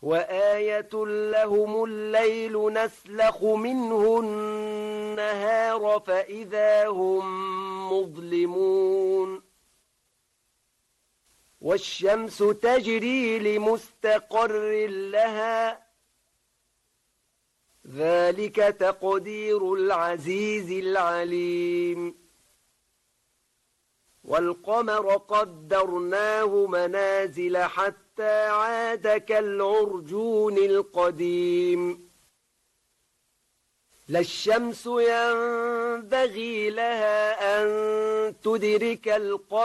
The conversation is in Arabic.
وآية لهم الليل نسلخ منه النهار فإذا هم مظلمون والشمس تجري لمستقر لها ذلك تقدير العزيز العليم والقمر قدرناه منازل حتى عاد كالعرجون القديم لا الشمس ينبغي لها أن تدرك القمر